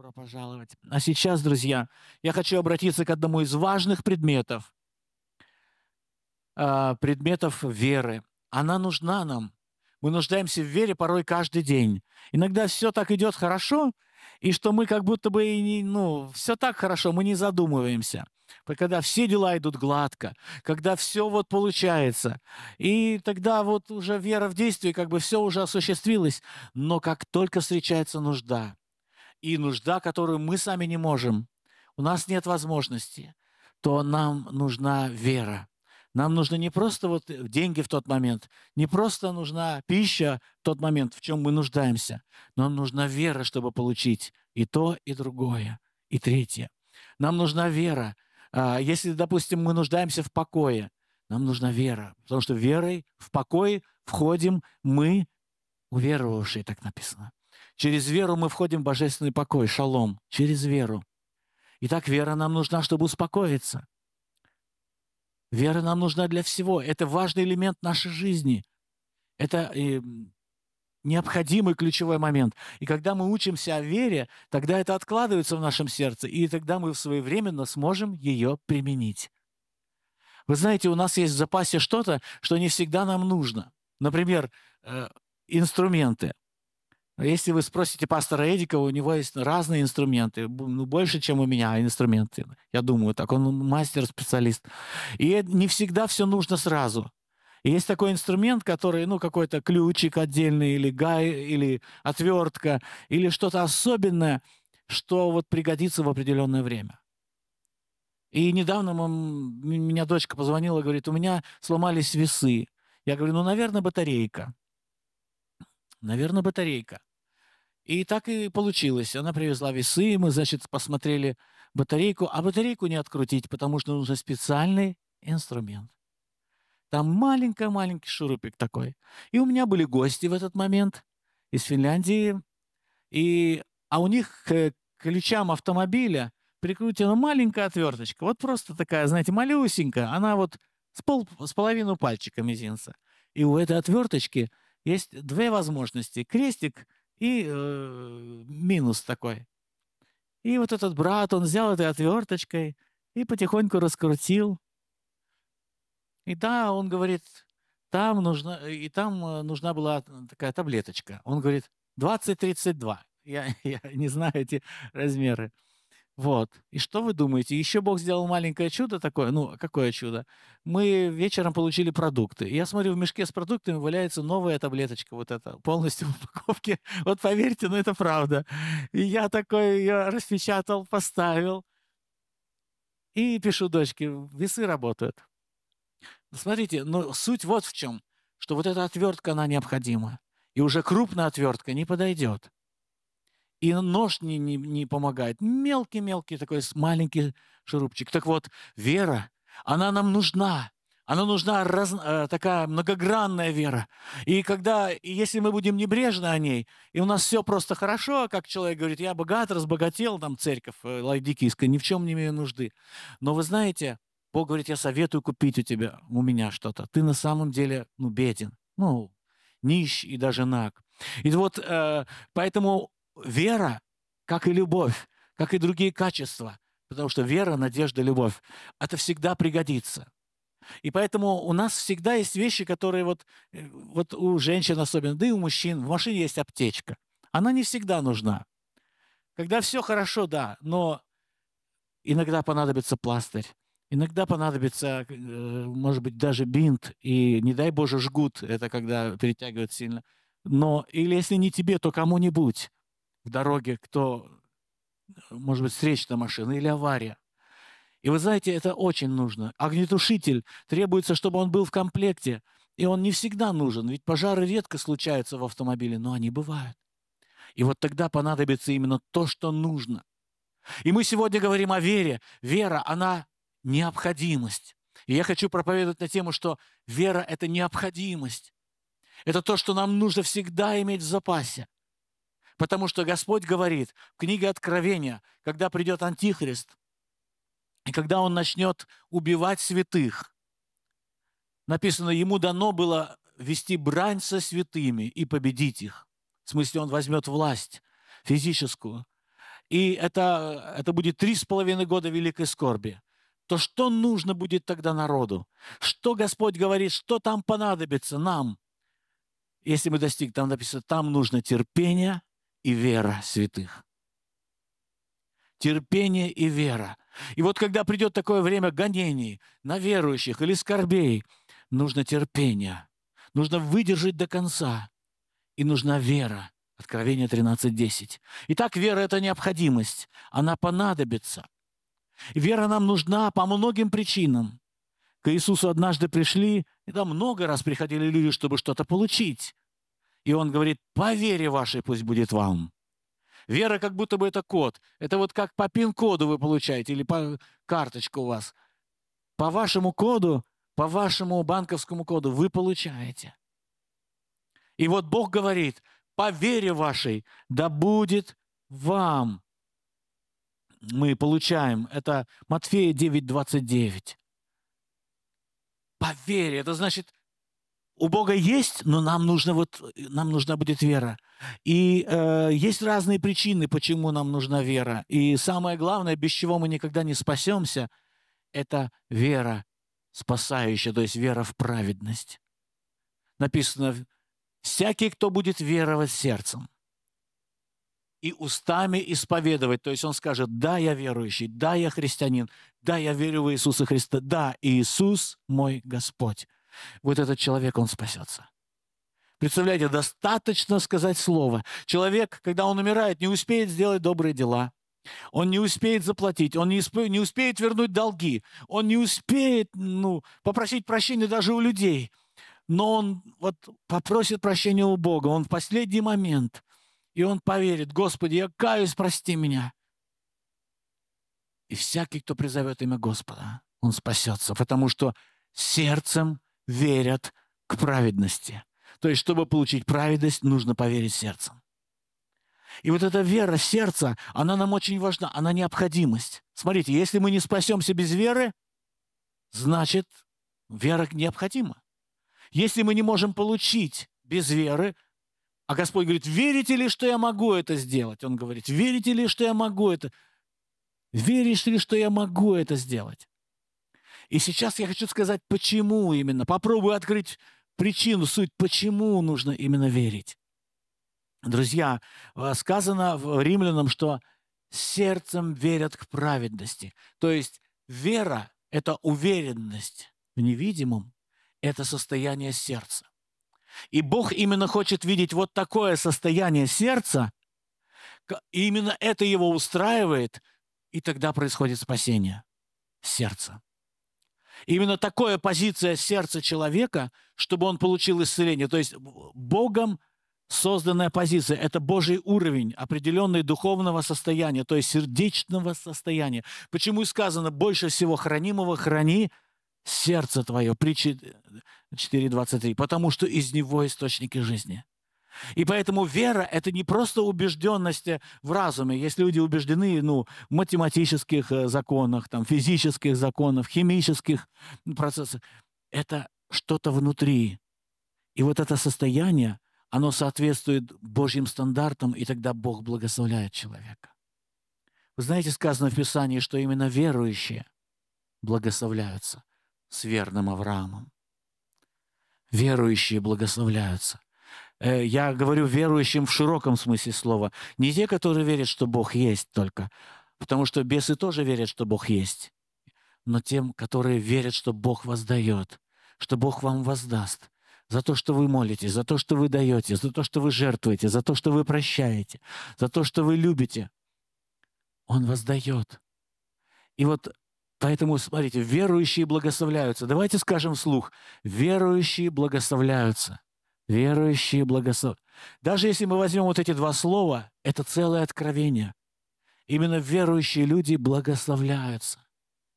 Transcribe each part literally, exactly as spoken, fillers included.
Добро пожаловать. А сейчас, друзья, я хочу обратиться к одному из важных предметов, а, предметов веры. Она нужна нам. Мы нуждаемся в вере порой каждый день. Иногда все так идет хорошо, и что мы как будто бы и не, ну, все так хорошо, мы не задумываемся. Вот когда все дела идут гладко, когда все вот получается, и тогда вот уже вера в действие, как бы все уже осуществилось. Но как только встречается нужда, и нужда, которую мы сами не можем, у нас нет возможности, то нам нужна вера. Нам нужны не просто вот деньги в тот момент, не просто нужна пища в тот момент, в чем мы нуждаемся, но нам нужна вера, чтобы получить и то, и другое, и третье. Нам нужна вера. А, Если, допустим, мы нуждаемся в покое, нам нужна вера, потому что верой в покой входим мы, уверовавшие, так написано. Через веру мы входим в божественный покой, шалом, через веру. Итак, вера нам нужна, чтобы успокоиться. Вера нам нужна для всего. Это важный элемент нашей жизни. Это э, необходимый ключевой момент. И когда мы учимся о вере, тогда это откладывается в нашем сердце, и тогда мы своевременно сможем ее применить. Вы знаете, у нас есть в запасе что-то, что не всегда нам нужно. Например, э, инструменты. Если вы спросите пастора Эдика, у него есть разные инструменты, бу- ну, больше, чем у меня инструменты. Я думаю так, он мастер, специалист. И э- не всегда все нужно сразу. И есть такой инструмент, который, ну, какой-то ключик отдельный, или гай, или отвертка, или что-то особенное, что вот пригодится в определенное время. И недавно м- м- меня дочка позвонила, говорит, у меня сломались весы. Я говорю, ну, наверное, батарейка. Наверное, батарейка. И так и получилось. Она привезла весы, мы, значит, посмотрели батарейку, а батарейку не открутить, потому что нужен специальный инструмент. Там маленький-маленький шурупик такой. И у меня были гости в этот момент из Финляндии, и, а у них к ключам автомобиля прикручена маленькая отверточка. Вот просто такая, знаете, малюсенькая. Она вот с, пол, с половину пальчика мизинца. И у этой отверточки есть две возможности. Крестик и э, минус такой. И вот этот брат, он взял этой отверточкой и потихоньку раскрутил. И да, он говорит, там нужна, и там э, нужна была такая таблеточка. Он говорит, двадцать тридцать два. Я, я не знаю эти размеры. Вот. И что вы думаете? Еще Бог сделал маленькое чудо такое. Ну, какое чудо? Мы вечером получили продукты. И я смотрю, в мешке с продуктами валяется новая таблеточка, вот эта, полностью в упаковке. Вот поверьте, но это правда. И я такой ее распечатал, поставил. И пишу дочке, весы работают. Смотрите, но суть вот в чем, что вот эта отвертка, она необходима. И уже крупная отвертка не подойдет. И нож не, не, не помогает. Мелкий-мелкий такой с- маленький шурупчик. Так вот, вера, она нам нужна. Она нужна раз- э, такая многогранная вера. И когда, и если мы будем небрежны о ней, и у нас все просто хорошо, как человек говорит, я богат, разбогател, там церковь э, лайдикийская, ни в чем не имею нужды. Но вы знаете, Бог говорит, я советую купить у тебя, у меня что-то. Ты на самом деле, ну, беден, ну, нищ и даже наг. И вот э, поэтому вера, как и любовь, как и другие качества, потому что вера, надежда, любовь, это всегда пригодится. И поэтому у нас всегда есть вещи, которые вот, э, вот у женщин особенно, да и у мужчин, в машине есть аптечка. Она не всегда нужна. Когда все хорошо, да, но иногда понадобится пластырь, иногда понадобится, э, может быть, даже бинт, и, не дай Боже, жгут, это когда перетягивают сильно. Но, или если не тебе, то кому-нибудь в дороге, кто, может быть, встречная машина или авария. И вы знаете, это очень нужно. Огнетушитель требуется, чтобы он был в комплекте, и он не всегда нужен, ведь пожары редко случаются в автомобиле, но они бывают. И вот тогда понадобится именно то, что нужно. И мы сегодня говорим о вере. Вера, она необходимость. И я хочу проповедовать на тему, что вера – это необходимость. Это то, что нам нужно всегда иметь в запасе. Потому что Господь говорит в книге Откровения, когда придет Антихрист, и когда он начнет убивать святых, написано, ему дано было вести брань со святыми и победить их. В смысле, он возьмет власть физическую. и это, это будет три с половиной года великой скорби, то что нужно будет тогда народу? Что Господь говорит, что там понадобится нам? Если мы достигнем, там написано, там нужно терпение и вера святых. Терпение и вера. И вот когда придет такое время гонений на верующих или скорбей, нужно терпение, нужно выдержать до конца, и нужна вера. Откровение тринадцать десять. Итак, вера – это необходимость, она понадобится. И вера нам нужна по многим причинам. К Иисусу однажды пришли, и там много раз приходили люди, чтобы что-то получить. И Он говорит, по вере вашей пусть будет вам. Вера как будто бы это код. Это вот как по пин-коду вы получаете, или по карточку у вас. По вашему коду, по вашему банковскому коду вы получаете. И вот Бог говорит, по вере вашей да будет вам. Мы получаем. Это Матфея девять двадцать девять. По вере. Это значит, у Бога есть, но нам, нужно вот, нам нужна будет вера. И э, есть разные причины, почему нам нужна вера. И самое главное, без чего мы никогда не спасемся, это вера спасающая, то есть вера в праведность. Написано, всякий, кто будет веровать сердцем и устами исповедовать, то есть он скажет, да, я верующий, да, я христианин, да, я верю в Иисуса Христа, да, Иисус мой Господь. Вот этот человек, он спасется. Представляете, достаточно сказать слово. Человек, когда он умирает, не успеет сделать добрые дела. Он не успеет заплатить, он не успеет, не успеет вернуть долги, он не успеет ну, попросить прощения даже у людей. Но он вот попросит прощения у Бога, он в последний момент, и он поверит, Господи, я каюсь, прости меня. И всякий, кто призовет имя Господа, он спасется, потому что сердцем верят к праведности. То есть, чтобы получить праведность, нужно поверить сердцем. И вот эта вера сердца, она нам очень важна, она необходимость. Смотрите, если мы не спасемся без веры, значит, вера необходима. Если мы не можем получить без веры, а Господь говорит, верите ли, что я могу это сделать? Он говорит, верите ли, что я могу это? Веришь ли, что я могу это сделать? И сейчас я хочу сказать, почему именно. Попробую открыть причину, суть, почему нужно именно верить. Друзья, сказано в Римлянам, что сердцем верят к праведности. То есть вера – это уверенность в невидимом, это состояние сердца. И Бог именно хочет видеть вот такое состояние сердца, и именно это его устраивает, и тогда происходит спасение сердца. Именно такая позиция сердца человека, чтобы он получил исцеление. То есть Богом созданная позиция – это Божий уровень, определенный духовного состояния, то есть сердечного состояния. Почему и сказано, больше всего хранимого храни сердце твое, притча четыре двадцать три, потому что из него источники жизни. И поэтому вера – это не просто убежденность в разуме. Есть люди убеждены ну, в математических законах, там, физических законах, химических процессах. Это что-то внутри. И вот это состояние, оно соответствует Божьим стандартам, и тогда Бог благословляет человека. Вы знаете, сказано в Писании, что именно верующие благословляются с верным Авраамом. Верующие благословляются. Я говорю верующим в широком смысле слова. Не те, которые верят, что Бог есть только, потому что бесы тоже верят, что Бог есть, но тем, которые верят, что Бог воздает, что Бог вам воздаст за то, что вы молитесь, за то, что вы даете, за то, что вы жертвуете, за то, что вы прощаете, за то, что вы любите. Он воздает. И вот поэтому, смотрите, верующие благословляются. Давайте скажем вслух. Верующие благословляются. Верующие благословляются. Даже если мы возьмем вот эти два слова, это целое откровение. Именно верующие люди благословляются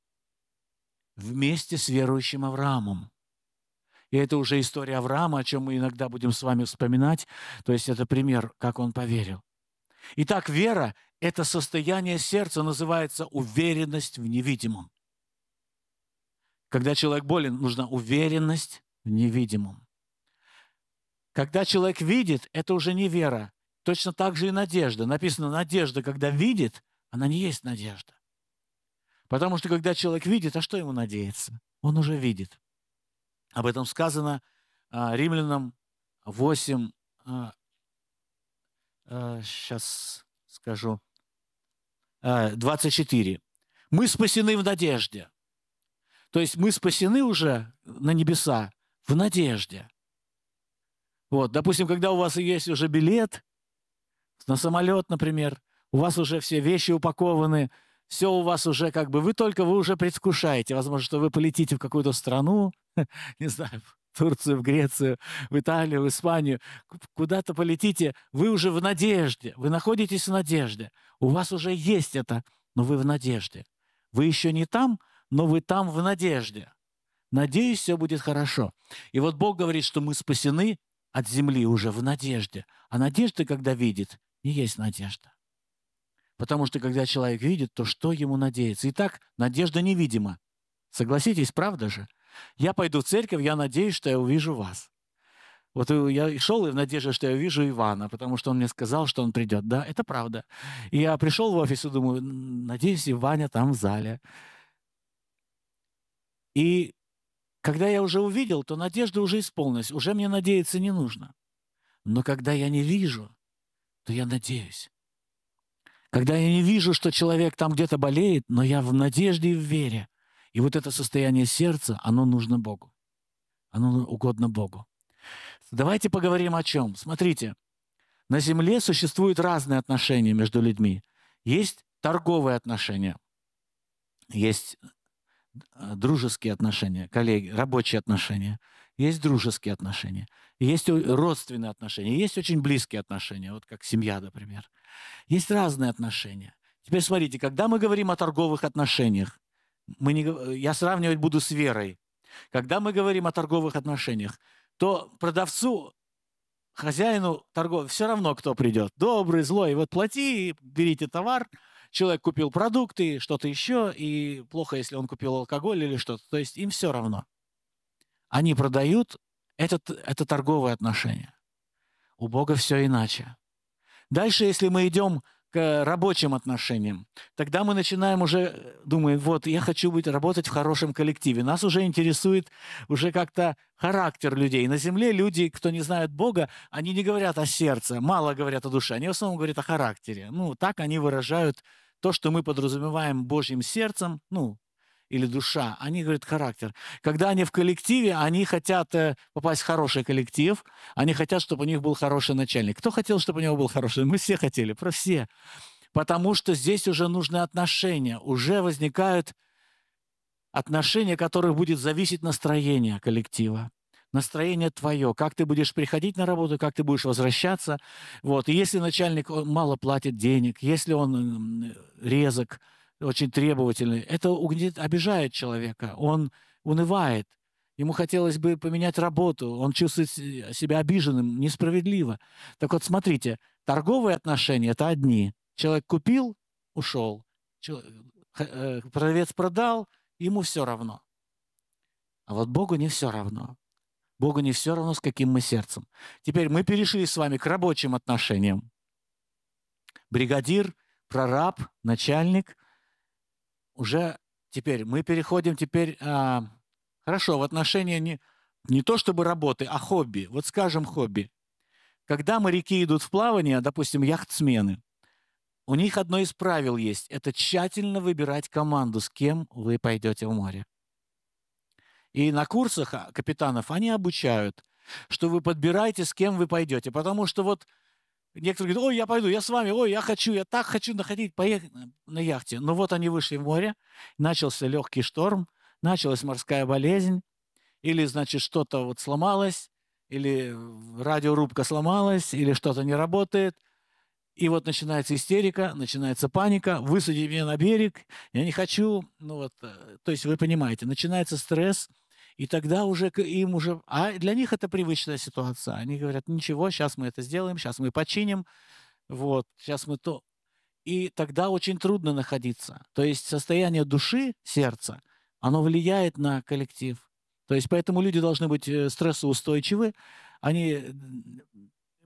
вместе с верующим Авраамом. И это уже история Авраама, о чем мы иногда будем с вами вспоминать. То есть это пример, как он поверил. Итак, вера – это состояние сердца, называется уверенность в невидимом. Когда человек болен, нужна уверенность в невидимом. Когда человек видит, это уже не вера. Точно так же и надежда. Написано, надежда, когда видит, она не есть надежда. Потому что когда человек видит, а что ему надеяться? Он уже видит. Об этом сказано а, Римлянам восемь, а, а, сейчас скажу, а, двадцать четыре. Мы спасены в надежде. То есть мы спасены уже на небеса в надежде. Вот, допустим, когда у вас есть уже билет на самолет, например, у вас уже все вещи упакованы, все у вас уже как бы, вы только, вы уже предвкушаете, возможно, что вы полетите в какую-то страну, не знаю, в Турцию, в Грецию, в Италию, в Испанию, куда-то полетите, вы уже в надежде, вы находитесь в надежде, у вас уже есть это, но вы в надежде. Вы еще не там, но вы там в надежде. Надеюсь, все будет хорошо. И вот Бог говорит, что мы спасены от земли уже в надежде. А надежда, когда видит, не есть надежда. Потому что когда человек видит, то что ему надеяться? Итак, надежда невидима. Согласитесь, правда же? Я пойду в церковь, я надеюсь, что я увижу вас. Вот я шел в надежде, что я увижу Ивана, потому что он мне сказал, что он придет. Да, это правда. И я пришел в офис и думаю, надеюсь, и Ваня там в зале. И когда я уже увидел, то надежда уже исполнилась, уже мне надеяться не нужно. Но когда я не вижу, то я надеюсь. Когда я не вижу, что человек там где-то болеет, но я в надежде и в вере. И вот это состояние сердца, оно нужно Богу. Оно угодно Богу. Давайте поговорим о чем. Смотрите, на земле существуют разные отношения между людьми. Есть торговые отношения, есть дружеские отношения, коллеги, рабочие отношения, есть дружеские отношения, есть родственные отношения, есть очень близкие отношения, вот как семья, например. Есть разные отношения. Теперь смотрите, когда мы говорим о торговых отношениях, мы не, я сравнивать буду с верой. Когда мы говорим о торговых отношениях, то продавцу, хозяину торговли все равно, кто придет. Добрый, злой. Вот плати, берите товар. Человек купил продукты, что-то еще, и плохо, если он купил алкоголь или что-то. То есть им все равно. Они продают, это, это торговые отношения. У Бога все иначе. Дальше, если мы идем к рабочим отношениям, тогда мы начинаем уже, думаем, вот, я хочу быть, работать в хорошем коллективе. Нас уже интересует уже как-то характер людей. На земле люди, кто не знает Бога, они не говорят о сердце, мало говорят о душе, они в основном говорят о характере. Ну, так они выражают то, что мы подразумеваем Божьим сердцем, ну, или душа, они говорят характер. Когда они в коллективе, они хотят э, попасть в хороший коллектив, они хотят, чтобы у них был хороший начальник. Кто хотел, чтобы у него был хороший? Мы все хотели, про все. Потому что здесь уже нужны отношения, уже возникают отношения, от которых будет зависеть настроение коллектива. Настроение твое, как ты будешь приходить на работу, как ты будешь возвращаться. Вот. И если начальник мало платит денег, если он резок, очень требовательный, это угнет, обижает человека, он унывает, ему хотелось бы поменять работу, он чувствует себя обиженным, несправедливо. Так вот, смотрите, торговые отношения – это одни. Человек купил, ушел, продавец продал, ему все равно. А вот Богу не все равно. Богу не все равно, с каким мы сердцем. Теперь мы перешли с вами к рабочим отношениям. Бригадир, прораб, начальник. Уже теперь мы переходим теперь, а, хорошо, в отношения не, не то чтобы работы, а хобби. Вот скажем хобби. Когда моряки идут в плавание, допустим, яхтсмены, у них одно из правил есть. Это тщательно выбирать команду, с кем вы пойдете в море. И на курсах капитанов они обучают, что вы подбираете, с кем вы пойдете. Потому что вот некоторые говорят, ой, я пойду, я с вами, ой, я хочу, я так хочу находить, поехать на яхте. Но вот они вышли в море, начался легкий шторм, началась морская болезнь, или, значит, что-то вот сломалось, или радиорубка сломалась, или что-то не работает. И вот начинается истерика, начинается паника, высадите меня на берег, я не хочу. Ну вот, то есть вы понимаете, начинается стресс, и тогда уже им уже... А для них это привычная ситуация. Они говорят, ничего, сейчас мы это сделаем, сейчас мы починим, вот, сейчас мы то... И тогда очень трудно находиться. То есть состояние души, сердца, оно влияет на коллектив. То есть поэтому люди должны быть стрессоустойчивы, они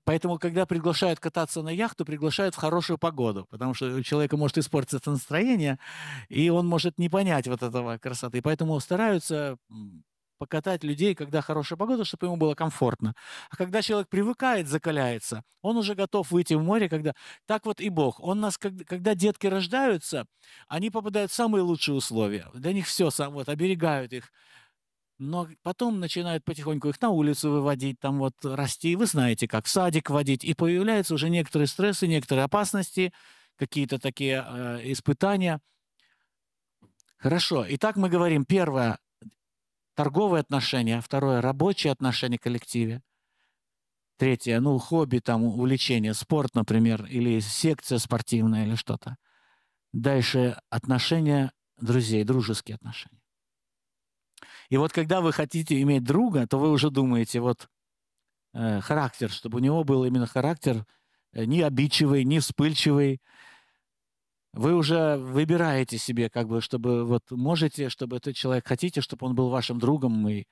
Поэтому, когда приглашают кататься на яхту, приглашают в хорошую погоду, потому что у человека может испортиться настроение, и он может не понять вот этого красоты. Поэтому стараются м, покатать людей, когда хорошая погода, чтобы ему было комфортно. А когда человек привыкает, закаляется, он уже готов выйти в море, когда... Так вот и Бог. Он нас, когда, когда детки рождаются, они попадают в самые лучшие условия. Для них все, сам, вот, оберегают их. Но потом начинают потихоньку их на улицу выводить, там вот расти, вы знаете, как в садик водить, и появляются уже некоторые стрессы, некоторые опасности, какие-то такие э, испытания. Хорошо. Итак, мы говорим, первое, торговые отношения, второе, рабочие отношения в коллективе, третье, ну, хобби, там, увлечение, спорт, например, или секция спортивная, или что-то. Дальше отношения друзей, дружеские отношения. И вот когда вы хотите иметь друга, то вы уже думаете, вот, э, характер, чтобы у него был именно характер э, не обидчивый, не вспыльчивый. Вы уже выбираете себе, как бы, чтобы вот можете, чтобы этот человек, хотите, чтобы он был вашим другом. И...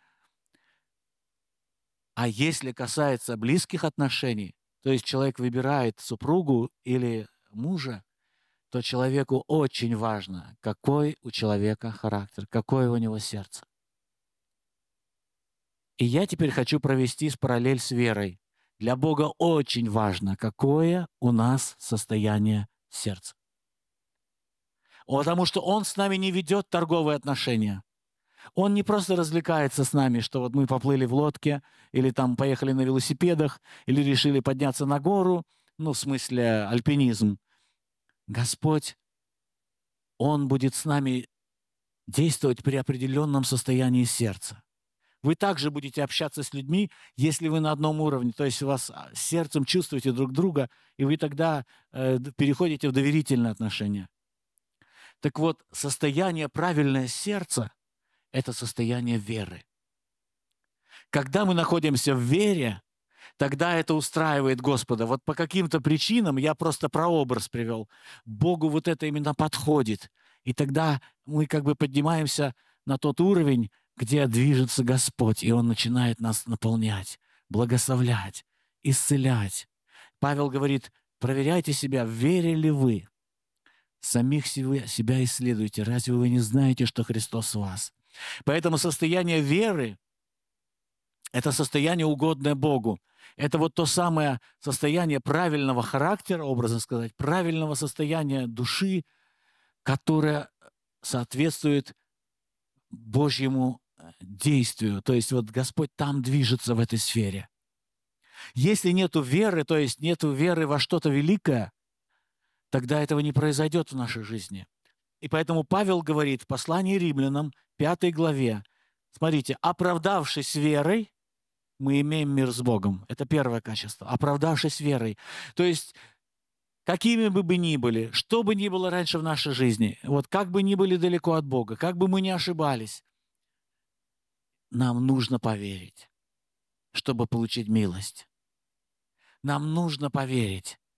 А если касается близких отношений, то есть человек выбирает супругу или мужа, то человеку очень важно, какой у человека характер, какое у него сердце. И я теперь хочу провести параллель с верой. Для Бога очень важно, какое у нас состояние сердца. Потому что Он с нами не ведет торговые отношения. Он не просто развлекается с нами, что вот мы поплыли в лодке, или там поехали на велосипедах, или решили подняться на гору, ну, в смысле альпинизм. Господь, Он будет с нами действовать при определенном состоянии сердца. Вы также будете общаться с людьми, если вы на одном уровне, то есть у вас сердцем чувствуете друг друга, и вы тогда э, переходите в доверительные отношения. Так вот, состояние правильное сердца – это состояние веры. Когда мы находимся в вере, тогда это устраивает Господа. Вот по каким-то причинам, я просто прообраз привел, Богу вот это именно подходит. И тогда мы как бы поднимаемся на тот уровень, где движется Господь, и Он начинает нас наполнять, благословлять, исцелять. Павел говорит, проверяйте себя, в вере ли вы. Самих себя исследуйте. Разве вы не знаете, что Христос в вас? Поэтому состояние веры – это состояние, угодное Богу. Это вот то самое состояние правильного характера, образно сказать, правильного состояния души, которое соответствует Божьему действию. То есть вот Господь там движется в этой сфере. Если нету веры, то есть нету веры во что-то великое, тогда этого не произойдет в нашей жизни. И поэтому Павел говорит в послании римлянам, пятой главе, смотрите, оправдавшись верой, мы имеем мир с Богом. Это первое качество. Оправдавшись верой. То есть, какими бы мы ни были, что бы ни было раньше в нашей жизни, вот как бы ни были далеко от Бога, как бы мы ни ошибались, нам нужно поверить, чтобы получить милость. Нам нужно поверить,